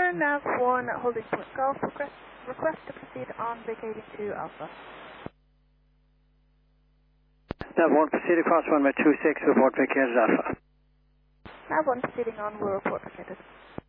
Tower, Nav1, holding point golf, request to proceed on vacating to Alpha. Nav1, proceed across runway 26, report vacated Alpha. Nav1 proceeding on, will report vacated.